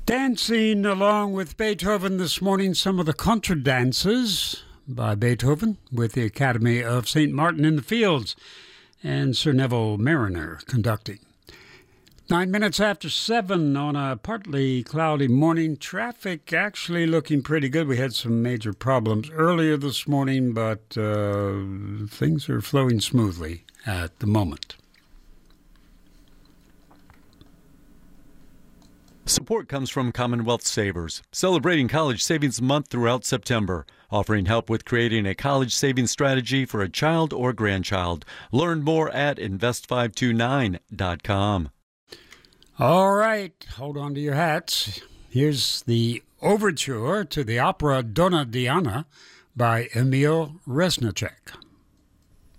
Dancing along with Beethoven this morning, some of the contradances by Beethoven with the Academy of St. Martin in the Fields and Sir Neville Mariner conducting. 9 minutes after 7 on a partly cloudy morning. Traffic actually looking pretty good. We had some major problems earlier this morning, but things are flowing smoothly at the moment. Support comes from Commonwealth Savers, celebrating College Savings Month throughout September, offering help with creating a college savings strategy for a child or grandchild. Learn more at invest529.com. All right, hold on to your hats. Here's the overture to the opera Donna Diana by Emil Resnicek.